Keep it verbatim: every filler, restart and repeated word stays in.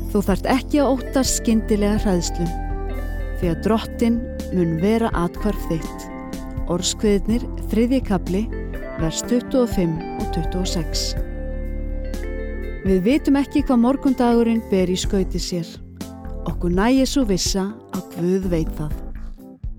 Þú þarft ekki að óttast skyndilega hræðslu, því að Drottinn mun vera athvarf þitt. Orðskviðirnir, þriðji kafli, vers tuttugu og fimm og tuttugu og sex. Við vitum ekki hvað morgundagurinn ber í skauti sér. Okkur nægir sú vissa að Guð veit það.